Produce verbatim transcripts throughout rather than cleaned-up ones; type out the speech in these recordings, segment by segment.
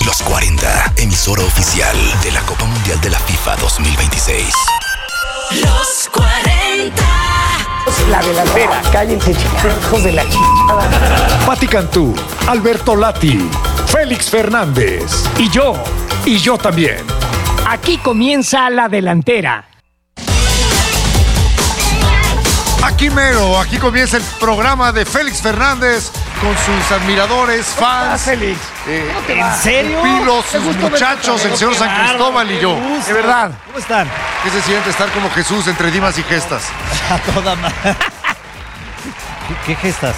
Los cuarenta, emisora oficial de la Copa Mundial de la FIFA dos mil veintiséis. Los cuarenta. La delantera, cállense, hijos de la chingada. Pati Cantú, Alberto Lati, Félix Fernández y yo, y yo también. Aquí comienza la delantera. Aquí mero, aquí comienza el programa de Félix Fernández con sus admiradores, fans. Félix? Eh, ¿En serio? Pilos, sus gusto muchachos, verte, el señor San Cristóbal y yo. De verdad. ¿Cómo están? ¿Qué se siente estar como Jesús entre dimas y gestas? A toda madre. ¿Qué, ¿Qué gestas?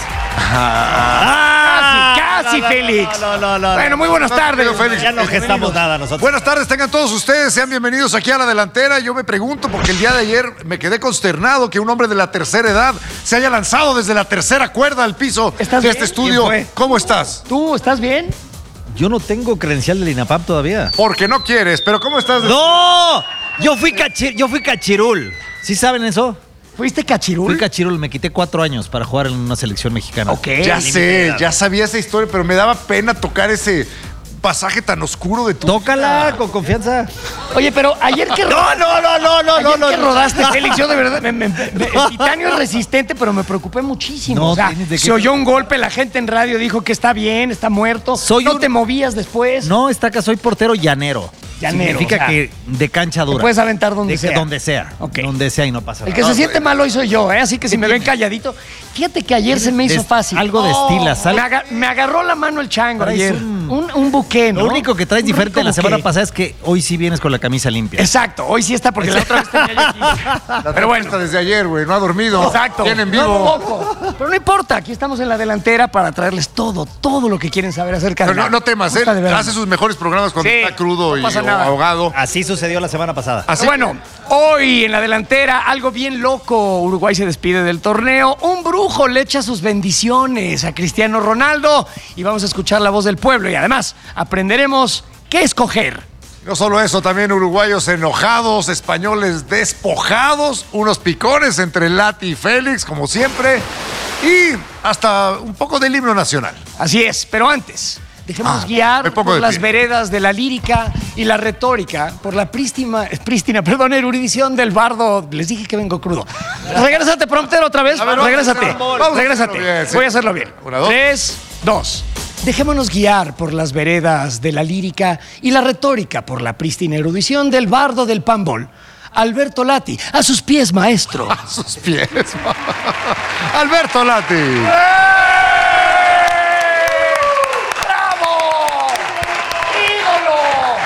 Casi, casi, no, no, Félix. No, no, no, no. Bueno, muy buenas No, tardes. pero Félix, Ya no gestamos nada nosotros. Buenas tardes, tengan todos ustedes, sean bienvenidos aquí a la delantera. Yo me pregunto, porque el día de ayer me quedé consternado que un hombre de la tercera edad se haya lanzado desde la tercera cuerda al piso ¿Estás de bien? este estudio. ¿Quién fue? ¿Cómo estás? ¿Tú estás bien? Yo no tengo credencial del INAPAM todavía. Porque no quieres, pero ¿cómo estás? ¡No! Yo fui, cachi- yo fui cachirul. ¿Sí saben eso? ¿Fuiste cachirul? Fui cachirul, me quité cuatro años para jugar en una selección mexicana. Ok. Ya sé, ya sabía esa historia, pero me daba pena tocar ese pasaje tan oscuro de tu Tócala vida. con confianza. Oye, pero ayer que... No, no, no, no, no, Ayer no, que no. rodaste, Félix, yo de verdad, me, me- me- el titanio es resistente, pero me preocupé muchísimo. No, o sea, tienes de se qué- oyó un golpe, la gente en radio dijo que está bien, está muerto. Soy no un- te movías después. No, está acá, soy portero llanero. Llanero, Significa o sea, que de cancha dura. te puedes aventar donde De que sea. Donde sea. Ok. Donde sea y no pasa El nada. que se No, siente güey. mal hoy soy yo, ¿eh? Así que si me ven calladito, fíjate que ayer se me hizo Des- fácil. algo destilas, Me, algo- aga- me agarró la mano el chango Traes ayer. un- Un, un buque, ¿no? Lo único que traes Un diferente de rico la semana buque. pasada es que hoy sí vienes con la camisa limpia. Exacto, hoy sí está porque la otra vez tenía yo aquí. Pero bueno. Está desde ayer, güey, no ha dormido. Exacto. Tiene en No, vivo. poco. Pero no importa, aquí estamos en la delantera para traerles todo, todo lo que quieren saber acerca de Pero no, la no temas, Costa él de Verano. hace sus mejores programas cuando Sí, está crudo no y pasa o nada. ahogado. Así sucedió la semana pasada. Así Bueno, hoy en la delantera, algo bien loco. Uruguay se despide del torneo. Un brujo le echa sus bendiciones a Cristiano Ronaldo y vamos a escuchar la voz del pueblo y además aprenderemos qué escoger. No solo eso, también uruguayos enojados, españoles despojados, unos picones entre Lati y Félix, como siempre, y hasta un poco del himno nacional. Así es, pero antes, dejémonos Ah, guiar me pongo por de las pie. veredas de la lírica y la retórica, por la prístima, prístina, perdón, erudición del bardo. Les dije que vengo crudo. Regrésate, prompter, otra vez. A ver, vamos a Regrésate. hacerlo bien. Vamos a Regrésate. hacerlo bien, sí. Voy a hacerlo bien. Una, dos. Tres, dos. Dejémonos guiar por las veredas de la lírica y la retórica, por la prístina erudición del bardo del pambol. Alberto Lati, a sus pies, maestro. A sus pies. Alberto Lati. ¡Bravo! ¡Ídolo!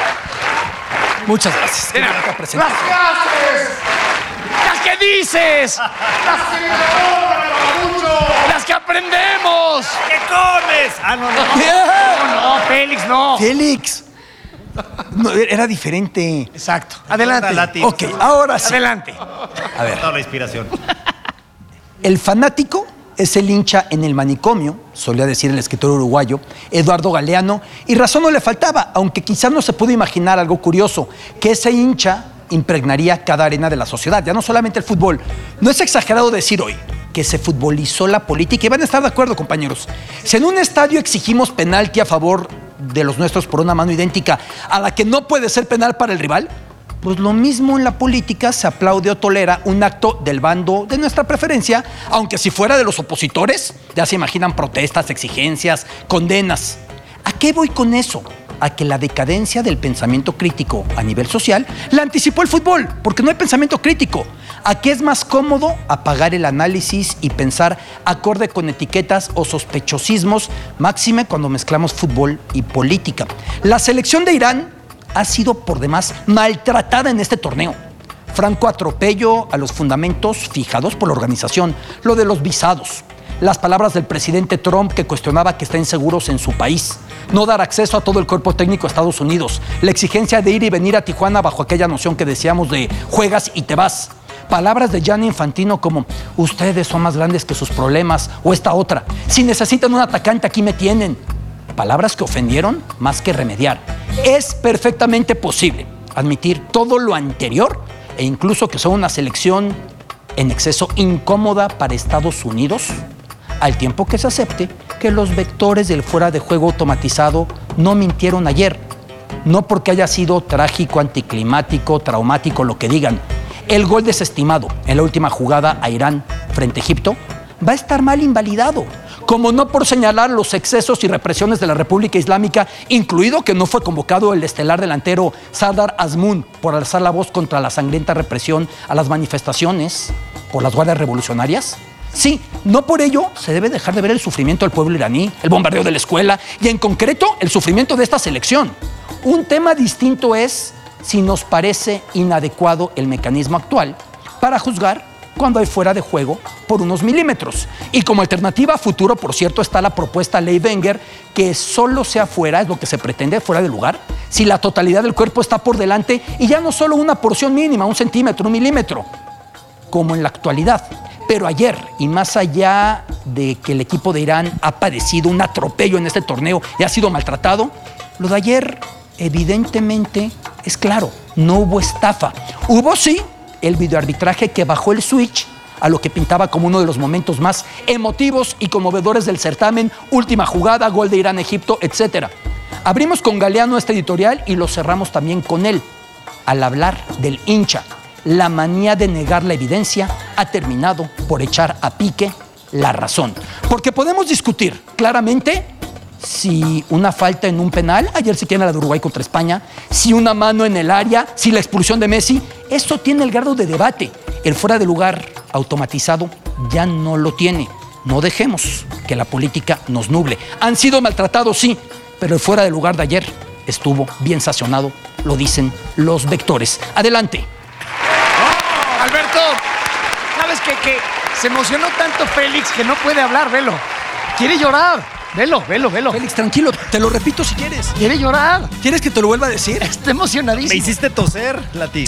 Muchas gracias. Mira, las que haces, las que dices, las que me cobran, mucho, las que aprendemos. ¿Qué comes? Ah, no, no. No, no, Félix, no. Félix. No, era diferente. Exacto. Adelante. Lati. Ok, ahora sí. Adelante. A ver, Toda la inspiración. el fanático es el hincha en el manicomio, solía decir el escritor uruguayo Eduardo Galeano, y razón no le faltaba, aunque quizás no se pudo imaginar algo curioso, que ese hincha impregnaría cada arena de la sociedad, ya no solamente el fútbol. No es exagerado decir hoy que se futbolizó la política, y van a estar de acuerdo, compañeros. Si en un estadio exigimos penalti a favor de los nuestros por una mano idéntica a la que no puede ser penal para el rival, pues lo mismo en la política se aplaude o tolera un acto del bando de nuestra preferencia, aunque si fuera de los opositores, ya se imaginan protestas, exigencias, condenas. ¿A qué voy con eso? A que la decadencia del pensamiento crítico a nivel social la anticipó el fútbol, porque no hay pensamiento crítico. ¿A qué es más cómodo apagar el análisis y pensar acorde con etiquetas o sospechosismos, máxime cuando mezclamos fútbol y política? La selección de Irán ha sido por demás maltratada en este torneo. Franco atropello a los fundamentos fijados por la organización, lo de los visados, las palabras del presidente Trump que cuestionaba que están inseguros en su país, no dar acceso a todo el cuerpo técnico a Estados Unidos, la exigencia de ir y venir a Tijuana bajo aquella noción que decíamos de juegas y te vas. Palabras de Gianni Infantino como ustedes son más grandes que sus problemas, o esta otra, si necesitan un atacante aquí me tienen. Palabras que ofendieron más que remediar. Es perfectamente posible admitir todo lo anterior e incluso que son una selección en exceso incómoda para Estados Unidos, al tiempo que se acepte que los vectores del fuera de juego automatizado no mintieron ayer, No porque haya sido trágico, anticlimático, traumático, lo que digan. El gol desestimado en la última jugada a Irán frente a Egipto va a estar mal invalidado. Como no por señalar los excesos y represiones de la República Islámica, incluido que no fue convocado el estelar delantero Sardar Azmoun por alzar la voz contra la sangrienta represión a las manifestaciones por las guardias revolucionarias. Sí, no por ello se debe dejar de ver el sufrimiento del pueblo iraní, el bombardeo de la escuela y en concreto el sufrimiento de esta selección. Un tema distinto es si nos parece inadecuado el mecanismo actual para juzgar cuando hay fuera de juego por unos milímetros. Y como alternativa a futuro, por cierto, está la propuesta Ley Wenger, que solo sea fuera, es lo que se pretende, fuera de lugar, si la totalidad del cuerpo está por delante y ya no solo una porción mínima, un centímetro, un milímetro, como en la actualidad. Pero ayer, y más allá de que el equipo de Irán ha padecido un atropello en este torneo y ha sido maltratado, lo de ayer evidentemente es claro, no hubo estafa. Hubo sí el videoarbitraje que bajó el switch a lo que pintaba como uno de los momentos más emotivos y conmovedores del certamen, última jugada, gol de Irán-Egipto, etcétera. Abrimos con Galeano este editorial y lo cerramos también con él. Al hablar del hincha, la manía de negar la evidencia ha terminado por echar a pique la razón. Porque podemos discutir claramente si una falta en un penal, ayer sí tiene la de Uruguay contra España, si una mano en el área, si la expulsión de Messi, esto tiene el grado de debate. El fuera de lugar automatizado ya no lo tiene. No dejemos que la política nos nuble. Han sido maltratados, sí, pero el fuera de lugar de ayer estuvo bien sancionado, lo dicen los vectores. Adelante. Oh, Alberto, ¿sabes qué? Que se emocionó tanto Félix que no puede hablar, velo. Quiere llorar. Velo, velo, velo. Félix, tranquilo, te lo repito si quieres. Quiere llorar. ¿Quieres que te lo vuelva a decir? Está emocionadísimo. Me hiciste toser, Lati.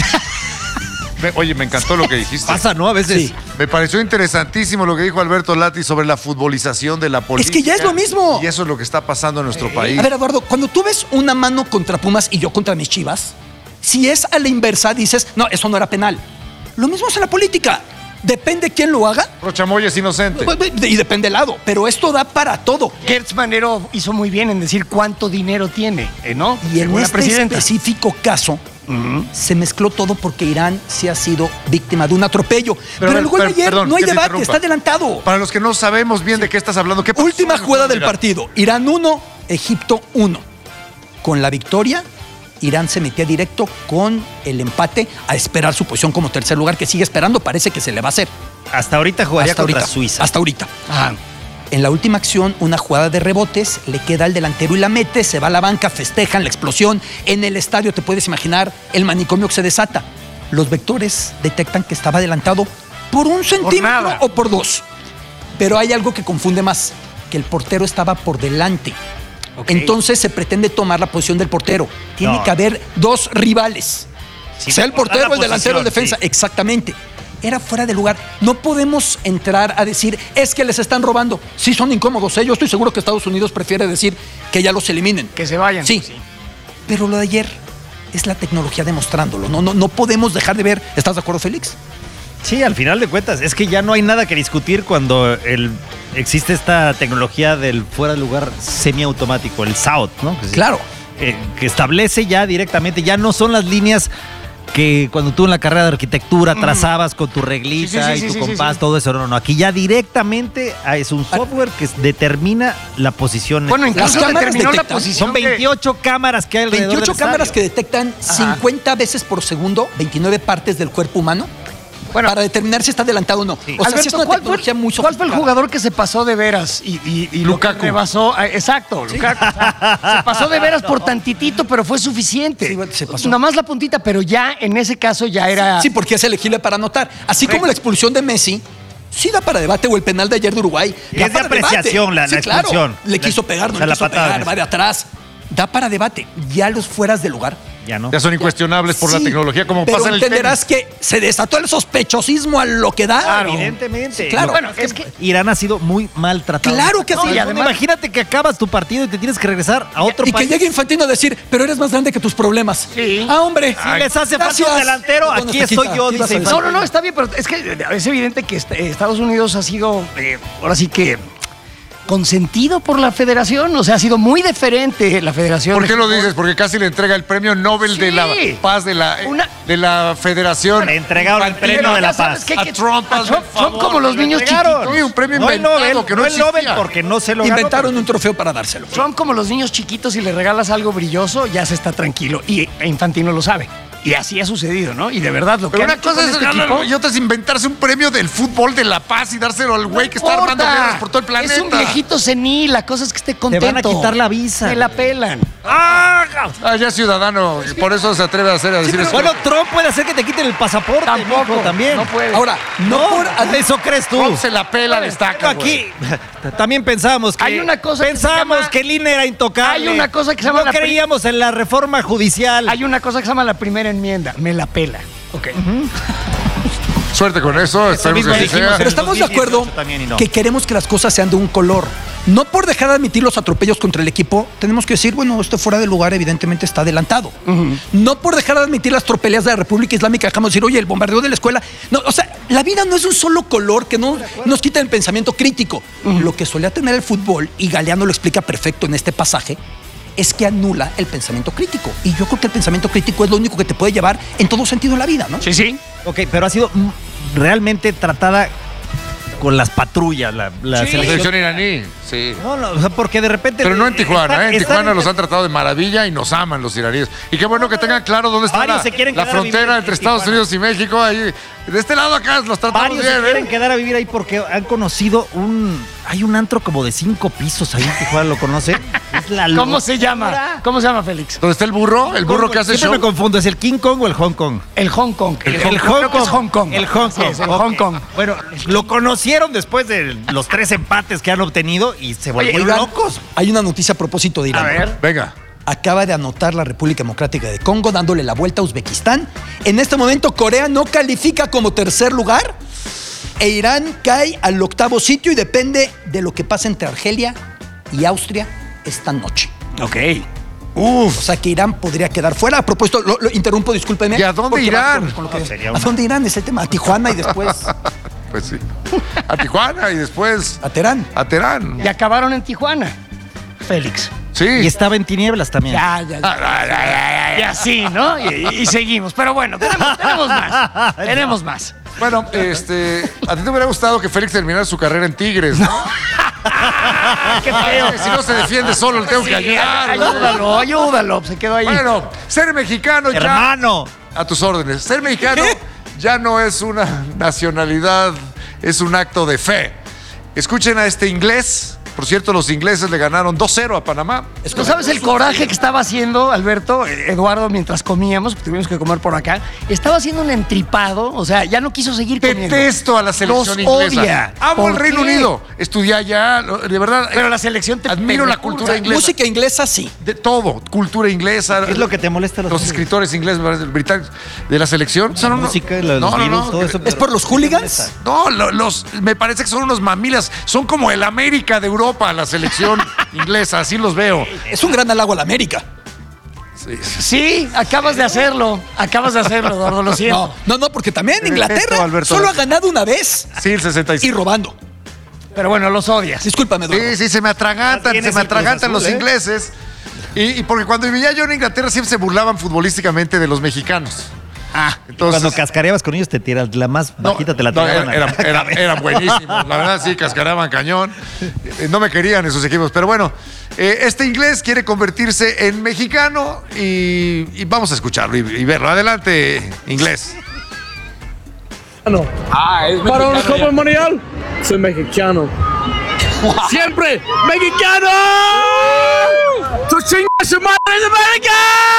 Me- Oye, me encantó lo que dijiste. Pasa, ¿no? A veces. Sí. Me pareció interesantísimo lo que dijo Alberto Lati sobre la futbolización de la política. que ya es lo mismo. Y eso es lo que está pasando en nuestro país. A ver, Eduardo, cuando tú ves una mano contra Pumas y yo contra mis Chivas, si es a la inversa, dices, no, eso no era penal. Lo mismo es en la política. Depende quién lo haga Rochamoya es inocente. y depende el lado. Pero esto da para todo. Gertz Manero hizo muy bien en decir cuánto dinero tiene, ¿eh, ¿no? Y en Según la este presidenta. específico caso, se mezcló todo porque Irán sí ha sido víctima de un atropello. Pero, el gol de per- ayer perdón, no hay que te debate, interrumpa. está adelantado. Para los que no sabemos bien de qué estás hablando, ¿qué pasó Última en el jugada juego del de Irán? partido. Irán uno, Egipto uno. Con la victoria, Irán se metía directo con el empate a esperar su posición como tercer lugar, que sigue esperando, parece que se le va a hacer. Hasta ahorita jugaría Hasta contra ahorita. Suiza. Hasta ahorita. Ajá. En la última acción, una jugada de rebotes, le queda al delantero y la mete, se va a la banca, festejan la explosión. En el estadio te puedes imaginar el manicomio que se desata. Los vectores detectan que estaba adelantado por un centímetro nada. o por dos. Pero hay algo que confunde más, que el portero estaba por delante. Ok. Entonces se pretende tomar la posición del portero. Tiene No. que haber dos rivales. Sí, sea el recordar portero o la el delantero o el posición, defensa. sí. Exactamente. Era fuera de lugar. No podemos entrar a decir, es que les están robando. Sí, son incómodos. ¿eh? Yo estoy seguro que Estados Unidos prefiere decir que ya los eliminen. Que se vayan. Sí. Sí. Pero lo de ayer es la tecnología demostrándolo. No, no, no podemos dejar de ver. ¿Estás de acuerdo, Félix? Sí, al final de cuentas, es que ya no hay nada que discutir cuando el, existe esta tecnología del fuera de lugar semiautomático, el S A O T, ¿no? Que se- Claro. eh, que establece ya directamente, ya no son las líneas que cuando tú en la carrera de arquitectura trazabas con tu reglita Sí, sí, sí, y sí, tu sí, compás, sí. todo eso. No, no, aquí ya directamente ah, es un software que determina la posición. Bueno, incluso Las cámaras determinó la detectan. posición son de- veintiocho cámaras que hay alrededor veintiocho del cámaras que estadio. detectan cincuenta veces por segundo, veintinueve partes del cuerpo humano, Bueno, para determinar si está adelantado o no. Sí. O sea, Alberto, sí es una ¿cuál, fue, tecnología muy cuál fue el sofisticada. jugador que se pasó de veras? Y, y, y lo que Lukaku. rebasó, eh, exacto, Lukaku. O sea, se pasó de veras por tantitito, pero fue suficiente. Sí, bueno, se pasó. Nada más la puntita, pero ya en ese caso ya era... Sí, porque es elegible para anotar. Así como la expulsión de Messi, sí da para debate, o el penal de ayer de Uruguay. Y da es de para debate. apreciación la- Sí, la claro. expulsión. Le La- quiso pegar, no o sea, le la quiso patada de pegar, Messi. va de atrás. Da para debate. Ya los fueras de lugar. Ya no. Ya son incuestionables por la Sí, tecnología, como pero pasa en el entenderás tenis. que se desató el sospechosismo a lo que da. Claro. Evidentemente. Sí, claro. Bueno, es que Irán ha sido muy maltratado. Claro que No, sí. y además, imagínate que acabas tu partido y te tienes que regresar a otro Y que país. llegue Infantino a decir, pero eres más grande que tus problemas. Sí. Ah, hombre. Si les hace falta Gracias. un delantero, Perdón, aquí Estequita, estoy yo, ¿qué ibas a dice decir? No, no, no, está bien, pero es que es evidente que est- Estados Unidos ha sido, eh, ahora sí que, consentido por la federación. O sea, ha sido muy deferente la federación. ¿Por de qué lo fútbol. dices? Porque casi le entrega el premio Nobel de Sí. la Paz de la, Una- de la federación. Le entregaron el Infantil. premio de la Ya sabes paz. que- A que- Trump, a hazme Trump- el favor, Trump como los le niños entregaron. chiquitos. Sí, un premio No el inventado Nobel, que no, no el Nobel existía. porque no se lo ganó. Inventaron un trofeo para dárselo. Trump, como los niños chiquitos, si le regalas algo brilloso, ya se está tranquilo. Y Infantino lo sabe. Y así ha sucedido, ¿no? Y de verdad, lo Pero que han una hecho cosa con es este ganarlo equipo- y otra es inventarse un premio del fútbol de la paz y dárselo al güey que está importa. armando guerras por todo el planeta. Es un viejito senil, la cosa es que esté contento. van a quitar la visa. Me la pelan. Ah, ya es ciudadano, y por eso se atreve a hacer a decir eso. Bueno, Trump puede hacer que te quiten el pasaporte. Tampoco, mijo, también. no puede. Ahora, no, No, por... eso crees tú. Trump se la pela, destaca. Bueno, aquí también pensamos que Hay una cosa que se pensamos llama- que el I N E era intocable. Hay una cosa que se llama no la pri- creíamos en la reforma judicial. Hay una cosa que se llama la primera enmienda. Me la pela. Ok. Suerte con eso, esperemos mismo que así dijimos sea. en Pero estamos de acuerdo dos mil dieciocho también y no. que queremos que las cosas sean de un color. No por dejar de admitir los atropellos contra el equipo, tenemos que decir, bueno, esto fuera de lugar evidentemente está adelantado. No por dejar de admitir las tropelías de la República Islámica, dejamos de decir, oye, el bombardeo de la escuela. No, o sea, la vida no es un solo color que no nos quita el pensamiento crítico. Lo que solía tener el fútbol, y Galeano lo explica perfecto en este pasaje, es que anula el pensamiento crítico. Y yo creo que el pensamiento crítico es lo único que te puede llevar en todo sentido en la vida, ¿no? Sí, sí. Ok, pero ha sido mm, realmente tratada con las patrullas la, la La selección. selección iraní, sí. No, no, o sea, porque de repente. Pero no en Tijuana, están- ¿eh? En están Tijuana en- los han tratado de maravilla y nos aman los iraníes. Y qué bueno que tengan claro dónde está Varios la, se quieren la quedar a vivir frontera en entre Estados Tijuana. Unidos y México. Ahí, de este lado acá los tratamos Varios bien, se quieren ¿eh? quedar a vivir ahí porque han conocido un. Hay un antro como de cinco pisos ahí en Tijuana, ¿lo conoce? Es la ¿Cómo locura. se llama? ¿Cómo se llama, Félix? ¿Dónde está el burro? El burro que hace Siempre show. me confundo, ¿es el King Kong o el Hong Kong? El Hong Kong. El, Hong Hong creo que Kong. es Hong Kong. El Hong Sí, Kong. es el Ok. Hong Kong. Bueno, lo conocieron después de los tres empates que han obtenido y se volvieron Oigan, locos. hay una noticia a propósito de Irán. A ver. Venga. Acaba de anotar la República Democrática de Congo dándole la vuelta a Uzbekistán. En este momento Corea no califica como tercer lugar e Irán cae al octavo sitio y depende de lo que pase entre Argelia y Austria esta noche. Ok. O sea que Irán podría quedar fuera. A propósito, lo, lo interrumpo, discúlpeme. ¿Y a dónde porque va Irán? con- con lo que- No, sería ¿A una- dónde Irán? Es el tema. A Tijuana y después Pues sí. A Tijuana y después a Teherán. a Teherán. Y acabaron en Tijuana. Félix. Sí. Y estaba en tinieblas también. Ya, ya, Ah, ya. ah, ah, ah, ah. Y así, ¿no? Y, y seguimos. Pero bueno, tenemos, tenemos más. Tenemos más. Bueno, este, a ti te hubiera gustado que Félix terminara su carrera en Tigres, ¿no? Qué feo. Si no se defiende solo, le tengo que Sí, ayudar. güey. ayúdalo, ayúdalo. Se quedó ahí. Bueno, ser mexicano ya Hermano. a tus órdenes. Ser mexicano ya no es una nacionalidad, es un acto de fe. Escuchen a este inglés. Por cierto, los ingleses le ganaron dos cero a Panamá. ¿Tú sabes el coraje que estaba haciendo Alberto, eh, Eduardo, mientras comíamos? Que tuvimos que comer por acá. Estaba haciendo un entripado, o sea, ya no quiso seguir comiendo. Detesto a la selección Los inglesa. odia. Amo el ¿Por Reino qué? Unido. Estudié allá, lo- de verdad. Pero la selección te Admiro la penetra. cultura inglesa. Música inglesa, sí. De todo, cultura inglesa. ¿Qué es lo que te molesta a los Los ingleses? escritores ingleses, británicos de la selección. Son unos- música, la de los no, no, Beatles, no, todo eso. ¿Es pero- por los hooligans? No, lo- los, me parece que son unos mamilas. Son como el América de Europa, la selección inglesa. Así los veo. Es un gran halago a la América. Sí, acabas de hacerlo. Acabas de hacerlo, Eduardo, lo siento. No, no, no, porque también Esto, Inglaterra Alberto. solo ha ganado una vez Sí, el sesenta y y seis. robando. Pero bueno, los odias. Discúlpame, Eduardo. Sí, sí, se me atragantan, Más bien se es me el Cruz atragantan Azul, los ¿eh? ingleses. Y, y porque cuando vivía yo en Inglaterra siempre se burlaban futbolísticamente de los mexicanos. Ah, Entonces- cuando cascareabas con ellos te tiras la más No, bajita, te la no, tiraban. eran, a- eran- eran buenísimos. La verdad, sí, cascaraban cañón. Eh, No me querían esos equipos. Pero bueno, eh, este inglés quiere convertirse en mexicano y, y vamos a escucharlo y, y verlo. Adelante, inglés. Para una Copa Mundial, soy mexicano. ¡Siempre mexicano! ¡Tu chinga su madre de América!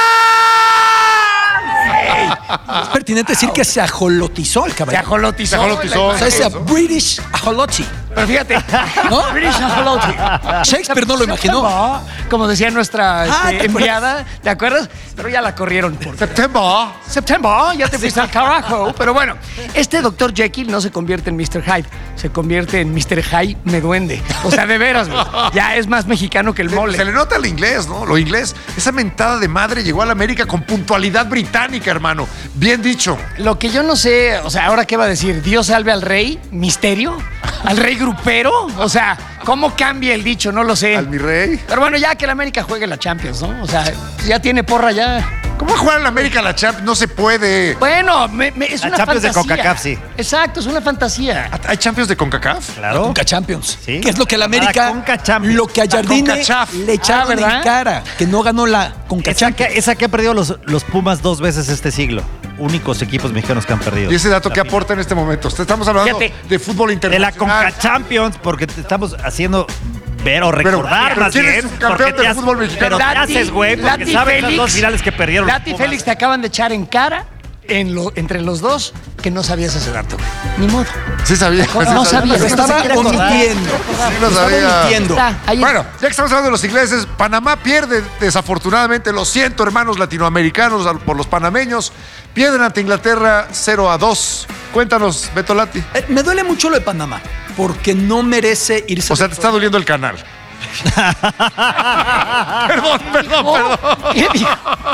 Es pertinente decir que se ajolotizó el Se caballero. ajolotizó. Se ajolotizó. O sea, ese British ajoloti. Pero fíjate, ¿No? British ajoloti. Shakespeare no lo imaginó. Como decía nuestra Ah, este, ¿te acuerdas? enviada, ¿te acuerdas? Pero ya la corrieron por Septiembre. September, ya te fuiste al carajo. Pero bueno, este doctor Jekyll no se convierte en mister Hyde, se convierte en mister Hyde me duende. O sea, de veras, güey. Ya es más mexicano que el mole. Se le nota el inglés, ¿no? Lo inglés. Esa mentada de madre llegó a la América con puntualidad británica, hermano. Bien dicho. Lo que yo no sé, o sea, ahora qué va a decir, Dios salve al rey, misterio. ¿Al rey grupero? O sea, ¿cómo cambia el dicho? No lo sé. ¿Al mi rey? Pero bueno, ya que el América juegue la Champions, ¿no? O sea, ya tiene porra ya. ¿Cómo jugar en la América la Champions? No se puede. Bueno, me- me- es La una Champions de fantasía. CONCACAF, sí. Exacto, es una fantasía. ¿Hay Champions de CONCACAF? Claro. Conca Champions. Sí. Que es lo que la La América, Conca Champions. lo que a La Jardine CONCACHAF. le echaron Ah, ¿verdad? en cara, que no ganó la Conca Esa que, Champions. esa que ha perdido los, los Pumas dos veces este siglo. Únicos equipos mexicanos que han perdido. ¿Y ese dato La qué final. aporta en este momento? Estamos hablando Fíjate. de fútbol De la internacional. Conca Champions, porque te estamos haciendo ver o recordar pero más ¿quién es bien. el campeón porque te del has- fútbol mexicano? Pero te Lati- haces, güey, porque Lati sabes las Félix- dos finales que perdieron los Lati y Pumas. Félix te acaban de echar en cara en lo- entre los dos que no sabías ese dato. Ni modo. Sí sabía. sí No sabía. Lo estaba No se quiere acordar. omitiendo. Sí lo Estaba sabía. omitiendo. Está, ahí Bueno, está. ya que estamos hablando de los ingleses, Panamá pierde desafortunadamente, lo siento hermanos latinoamericanos al- por los panameños, pierden ante Inglaterra cero a dos. Cuéntanos, Beto Lati. Eh, me duele mucho lo de Panamá, porque no merece irse. O sea, te está doliendo el canal. perdón, perdón, perdón. ¿Qué dijo?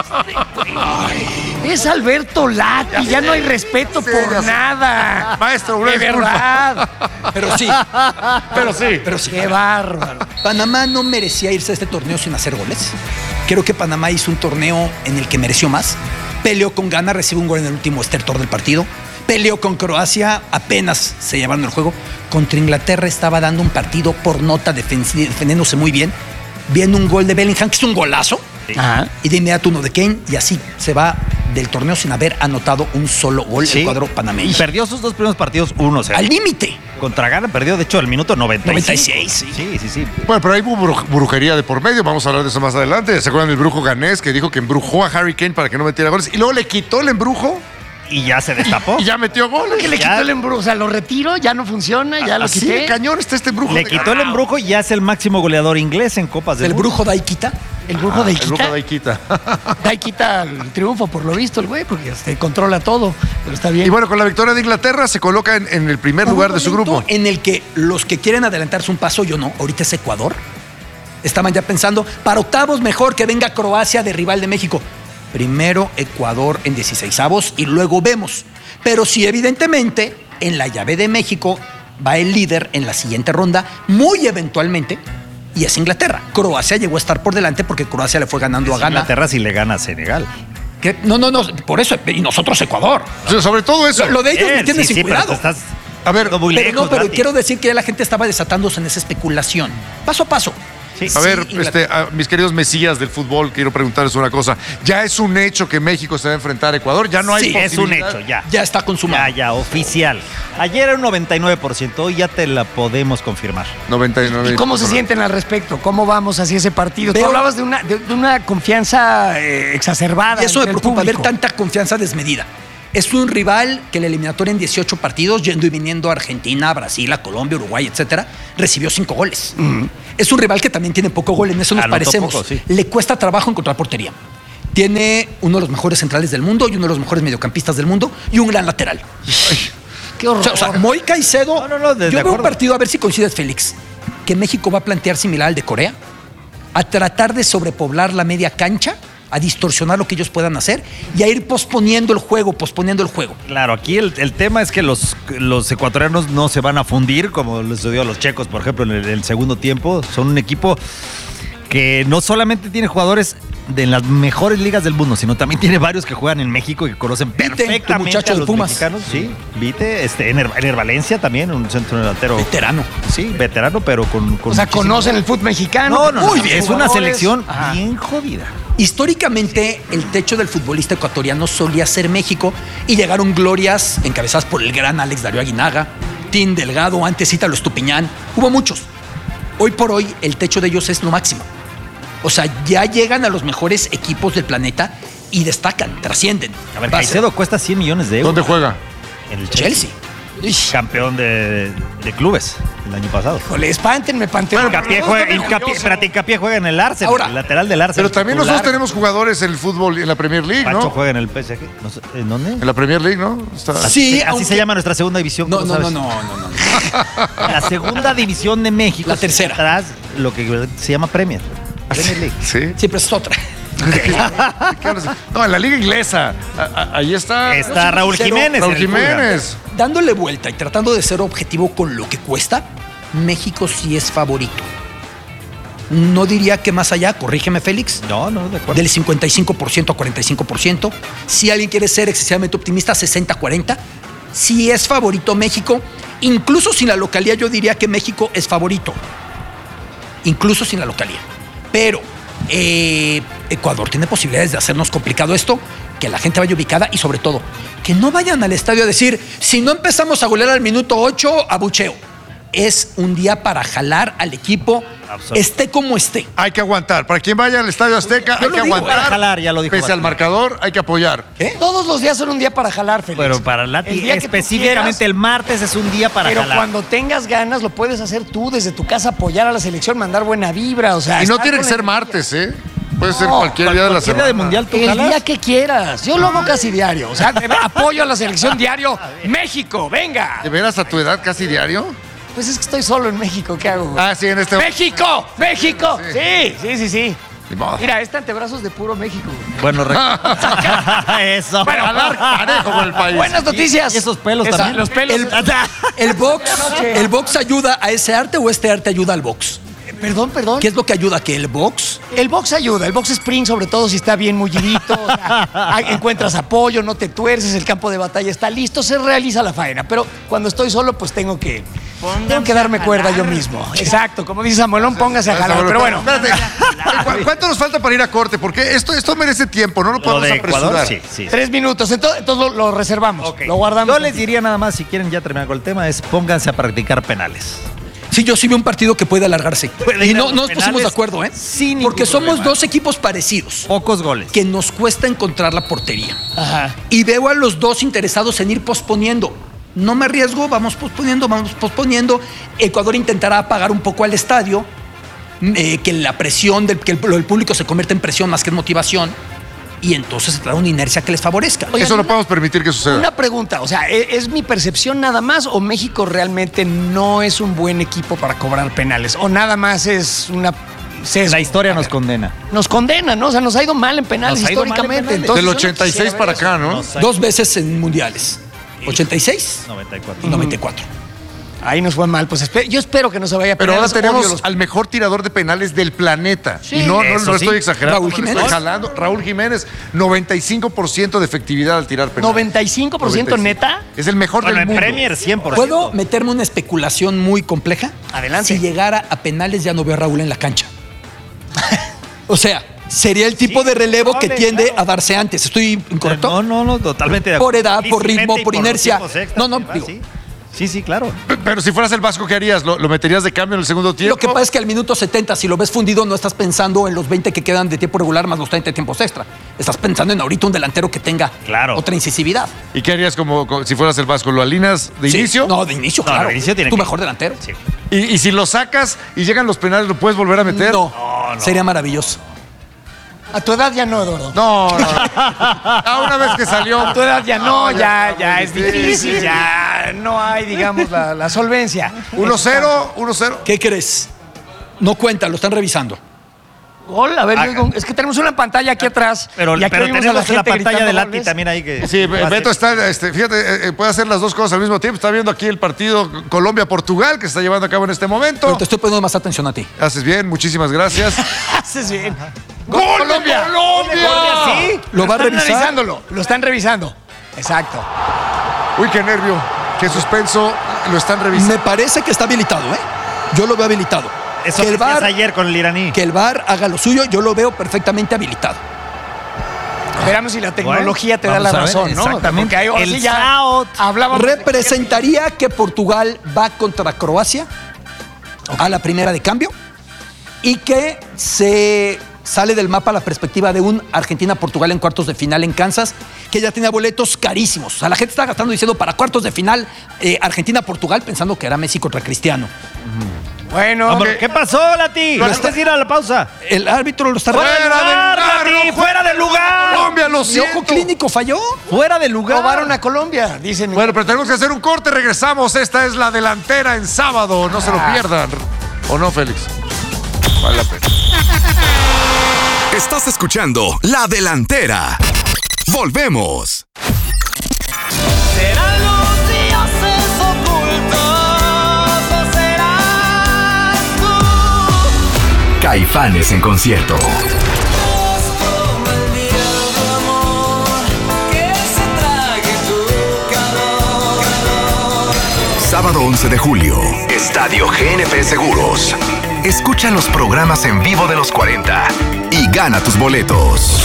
Es Alberto Lati, ya no hay respeto Sí, por ya sé. nada. Maestro, una de disculpa. verdad. Pero sí, Pero sí. pero sí. Qué bárbaro. Panamá no merecía irse a este torneo sin hacer goles. Creo que Panamá hizo un torneo en el que mereció más. Peleó con Ghana, recibe un gol en el último estertor del partido. Peleó con Croacia, apenas se llevaron el juego. Contra Inglaterra estaba dando un partido por nota, defen- defendiéndose muy bien. Viene un gol de Bellingham, que es un golazo. Ajá. Y de inmediato uno de Kane, y así se va del torneo sin haber anotado un solo gol Sí. el cuadro panameño. Y perdió sus dos primeros partidos uno cero. Al límite. Contra Ghana perdió, de hecho, al minuto noventa y cinco. noventa y seis, sí. Sí, sí, sí. Bueno, pero hay bru- brujería de por medio, vamos a hablar de eso más adelante. ¿Se acuerdan del brujo ganés que dijo que embrujó a Harry Kane para que no metiera goles? Y luego le quitó el embrujo Y ya se destapó. y ya metió goles. Que le Ya. quitó el embrujo. O sea, lo retiro, ya no funciona, ya lo Así quité. de cañón está este embrujo. Le de- quitó el embrujo y ya es el máximo goleador inglés en Copas del El Mundo. brujo Daikita. El brujo Ah, de el brujo Iquita. de Iquita. De ahí quita el triunfo, por lo visto, el güey, porque se controla todo. Pero está bien. Y bueno, con la victoria de Inglaterra se coloca en, en el primer Hubo lugar un de su momento grupo. En el que los que quieren adelantarse un paso, yo no, ahorita es Ecuador. Estaban ya pensando, para octavos mejor que venga Croacia de rival de México. Primero Ecuador en dieciseisavos y luego vemos. Pero sí, evidentemente, en la llave de México va el líder en la siguiente ronda, muy eventualmente, y es Inglaterra. Croacia llegó a estar por delante porque Croacia le fue ganando a Ghana. Inglaterra si le gana a Senegal. Que- no, no, no, por eso, y nosotros Ecuador. O sea, sobre todo eso. Lo, lo de ellos me Bien, tiene sí, sin sí, pero cuidado. tú estás A ver, muy Pero lejos, no, pero Lati. quiero decir que ya la gente estaba desatándose en esa especulación. Paso a paso. Sí. A ver, Sí, Inglaterra. este, a mis queridos mesías del fútbol, quiero preguntarles una cosa. ¿Ya es un hecho que México se va a enfrentar a Ecuador? ¿Ya no hay Sí, Es un posibilidad? hecho, ya. Ya está consumado. Ya, ya, oficial. Ayer era un noventa y nueve por ciento, hoy ya te la podemos confirmar. noventa y nueve. ¿Y cómo se sienten al respecto? ¿Cómo vamos hacia ese partido? Tú Veo- hablabas de una, de, de una confianza eh, exacerbada. Y eso me entre el preocupa, ver público. tanta confianza desmedida. Es un rival que la eliminatoria en dieciocho partidos, yendo y viniendo a Argentina, a Brasil, a Colombia, Uruguay, etcétera, recibió cinco goles. Es un rival que también tiene poco gol, en eso nos Anotó parecemos. poco, sí. Le cuesta trabajo encontrar portería. Tiene uno de los mejores centrales del mundo y uno de los mejores mediocampistas del mundo y un gran lateral. Qué horror. O sea, o sea, Moy Caicedo. No, no, no, de- yo de veo un acuerdo. partido, a ver si coincides, Félix, que México va a plantear similar al de Corea, a tratar de sobrepoblar la media cancha, a distorsionar lo que ellos puedan hacer y a ir posponiendo el juego, posponiendo el juego. Claro, aquí el, el tema es que los, los ecuatorianos no se van a fundir, como les sucedió a los checos, por ejemplo, en el, el segundo tiempo. Son un equipo que no solamente tiene jugadores de las mejores ligas del mundo, sino también tiene varios que juegan en México y que conocen Vite, tu perfectamente muchacho a de los Pumas. mexicanos. Sí, Vite, este, Ener, Ener Valencia también, un centro delantero. Veterano. Sí, veterano, pero con, con O sea, muchísimo- conocen el fútbol mexicano. No, no, no, Muy bien. es una Jugadores. selección Ajá. bien jodida. Históricamente, el techo del futbolista ecuatoriano solía ser México y llegaron glorias encabezadas por el gran Alex Darío Aguinaga, Tim Delgado, antes Ítalo Estupiñán. Hubo muchos. Hoy por hoy, el techo de ellos es lo máximo. O sea, ya llegan a los mejores equipos del planeta y destacan, trascienden. A ver, Va a ser Caicedo cuesta cien millones de euros. ¿Dónde juega? En el Chelsea. Ish, Campeón de, de clubes el año pasado. Híjole, espántenme, Panteón. Hincapié juega, Hincapié, espérate, Hincapié juega en el Arsenal, Ahora, el lateral del Arsenal. Pero también titular. nosotros tenemos jugadores en el fútbol y en la Premier League, Pacho ¿no? juega en el P S G. No sé, ¿en dónde? En la Premier League, ¿no? Está- Sí, así aunque- se llama nuestra segunda división. No, ¿cómo no, no, sabes? no, no, no, no. La segunda división de México. La tercera. Atrás, lo que se llama Premier. Premier League. Sí. Sí, pero es otra. ¿Qué hablas? No, en la liga inglesa. A- a- ahí está. Está Raúl Cero. Jiménez. Raúl en el Fulham. Jiménez. dándole vuelta y tratando de ser objetivo con lo que cuesta, México sí es favorito. No diría que más allá, corrígeme Félix. No, no, de acuerdo. Del cincuenta y cinco por ciento a cuarenta y cinco por ciento. Si alguien quiere ser excesivamente optimista, sesenta a cuarenta. Si es favorito México, incluso sin la localía, yo diría que México es favorito. Incluso sin la localía. Pero eh, Ecuador tiene posibilidades de hacernos complicado esto, que la gente vaya ubicada y sobre todo, que no vayan al estadio a decir, si no empezamos a golear al minuto ocho, abucheo. Es un día para jalar al equipo, esté como esté. Hay que aguantar. Para quien vaya al Estadio Azteca, Yo hay lo que digo, aguantar. para jalar, ya lo dijo Pese Bati. al marcador, hay que apoyar. ¿Eh? Todos los días son un día para jalar, Félix. Pero para El Lati, día que tú específicamente quieras, el martes es un día para Pero jalar. cuando tengas ganas, lo puedes hacer tú desde tu casa, apoyar a la selección, mandar buena vibra. O sea, Y no estar tiene que con ser la martes, ¿eh? Puede ser No, cualquier día de la Cualquier semana. día de mundial tú El jalas. día que quieras. Yo lo hago casi diario. O sea, de- apoyo a la selección diario. México, venga. ¿De veras a tu edad casi diario? Pues es que estoy solo en México. ¿Qué hago? Ah, sí, en este... ¡México! ¡México! Sí, sí, sí, sí. Ni modo. Mira, este antebrazo es de puro México. Bueno, re- eso. Bueno, Jalar parejo con el país. buenas noticias. Y esos pelos Esa- también. Los pelos. El, el box, ¿El box ayuda a ese arte o este arte ayuda al box? Perdón, perdón. ¿Qué es lo que ayuda? ¿Que el box? El box ayuda, el box sprint, sobre todo si está bien mullidito, o sea, hay- encuentras apoyo, no te tuerces, el campo de batalla está listo, se realiza la faena. Pero cuando estoy solo, pues tengo que, tengo que darme cuerda yo mismo. Exacto, como dice Samuelón, póngase a jalar. Pero bueno, Espérate. ¿Cu- ¿Cuánto nos falta para ir a corte? Porque esto, esto merece tiempo, no lo Lo podemos de apresurar. Ecuador, sí, sí. tres minutos, entonces, entonces lo, lo reservamos, Ok. lo guardamos. Yo les diría nada más, si quieren ya terminar con el tema, es pónganse a practicar penales. Sí, yo sí veo un partido que puede alargarse. Puede Y ir a no, los no nos pusimos penales de acuerdo, ¿eh? sin ningún Porque somos problema. dos equipos parecidos, Pocos goles. que nos cuesta encontrar la portería. Ajá. Y veo a los dos interesados en ir posponiendo. No me arriesgo, vamos posponiendo, vamos posponiendo. Ecuador intentará apagar un poco al estadio, eh, que la presión, del, que el, el público se convierta en presión más que en motivación, y entonces se trae una inercia que les favorezca. Oye, Eso no una- podemos permitir que suceda. Una pregunta, o sea, ¿e- ¿es mi percepción nada más o México realmente no es un buen equipo para cobrar penales? ¿O nada más es una sesgo? La historia A nos ver, condena. Nos condena, ¿no? O sea, nos ha ido mal en penales Nos ha ido mal en históricamente. penales. Entonces, Del yo no ochenta y seis quisiera para ver eso. acá, ¿no? Nos ha- Dos veces en mundiales. ochenta y seis noventa y cuatro. y noventa y cuatro. Ahí nos fue mal. Pues espe- yo espero que no se vaya a Pero ahora penales. tenemos Odio los- al mejor tirador de penales del planeta. Sí, y no, no, eso no sí. estoy exagerando. Raúl no Jiménez. Estoy jalando. Raúl Jiménez, noventa y cinco por ciento de efectividad al tirar penales. ¿noventa y cinco por ciento neta? Es el mejor Bueno, del en mundo. Premier cien por ciento. ¿Puedo meterme una especulación muy compleja? Adelante. Si llegara a penales ya no veo a Raúl en la cancha. O sea, sería el tipo de relevo que goles, tiende claro. a darse antes. ¿Estoy incorrecto? No, no, no, totalmente de Por acuerdo. edad, por Físicamente ritmo, y por los inercia. tiempos extras, No, no, ¿verdad? digo- Sí. Sí, sí, claro. Pero si fueras el Vasco, ¿qué harías? ¿Lo, lo meterías de cambio en el segundo tiempo? Lo que pasa es que al minuto setenta, si lo ves fundido, no estás pensando en los veinte que quedan de tiempo regular más los treinta de tiempos extra. Estás pensando en ahorita un delantero que tenga Claro. otra incisividad. ¿Y qué harías como, como si fueras el Vasco? ¿Lo alineas de Sí. inicio? No, de inicio, No, claro. de inicio tiene Tu que- mejor delantero. Sí. Y, y si lo sacas y llegan los penales, ¿lo puedes volver a meter? No, No, no. sería maravilloso. A tu edad ya no, Eduardo. No, no. Ya una vez que salió. A tu edad ya no, ya, está ya muy es difícil, ya no hay, digamos, la, la solvencia. uno cero, uno cero. ¿Qué crees? No cuenta, lo están revisando. Gol, a ver, Haga. yo- es que tenemos una pantalla aquí atrás. Pero, y aquí pero oímos a tenemos la, gente pantalla gritando de Lati goles. también ahí que... Sí, Beto está, este, fíjate, eh, eh, puede hacer las dos cosas al mismo tiempo. Está viendo aquí el partido Colombia-Portugal que se está llevando a cabo en este momento. Pero te estoy poniendo más atención a ti. Haces bien, muchísimas gracias. Haces bien. ¡Gol de Colombia! Sí, ¿Lo va a están revisar? revisándolo, lo están revisando. Exacto. Uy, qué nervio, qué suspenso. Lo están revisando. Me parece que está habilitado, ¿eh? Yo lo veo habilitado. Eso que el decías VAR, ayer con el iraní. que el VAR haga lo suyo, yo lo veo perfectamente habilitado. Veremos si la tecnología Bueno, te da la vamos a ver, razón, ¿no? exactamente. Porque ahí ahora El sí ya South hablábamos de- ¿Representaría que Portugal va contra Croacia a la primera de cambio y que se sale del mapa la perspectiva de un Argentina-Portugal en cuartos de final en Kansas, que ya tenía boletos carísimos? O sea, la gente está gastando diciendo para cuartos de final eh, Argentina-Portugal pensando que era Messi contra Cristiano. Bueno, Vamos, ¿qué pasó, Lati? Antes de ir a la pausa. El árbitro lo está... ¡Fuera de ¡Fuera lugar, del lugar, Lati! no ¡Fuera de lugar! Colombia, lo ¿Mi siento. ojo clínico falló? ¡Fuera de lugar! robaron a Colombia, dicen. Bueno, pero tenemos que hacer un corte, regresamos. Esta es la delantera en sábado, no se lo pierdan. ¿O no, Félix? Vale la pena. Estás escuchando La Delantera. Volvemos. Serán los días Caifanes en concierto. Sábado once de julio, Estadio G N P Seguros. Escucha los programas en vivo de los cuarenta y gana tus boletos.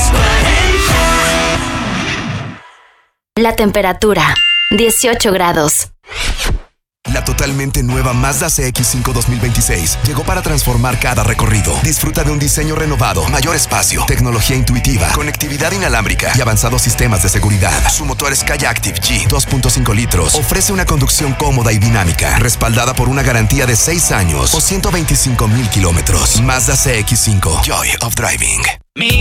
La temperatura, dieciocho grados. La totalmente nueva Mazda C X cinco dos mil veintiséis llegó para transformar cada recorrido. Disfruta de un diseño renovado, mayor espacio, tecnología intuitiva, conectividad inalámbrica y avanzados sistemas de seguridad. Su motor Skyactiv G dos punto cinco litros ofrece una conducción cómoda y dinámica, respaldada por una garantía de seis años o ciento veinticinco mil kilómetros. Mazda C X cinco, Joy of Driving.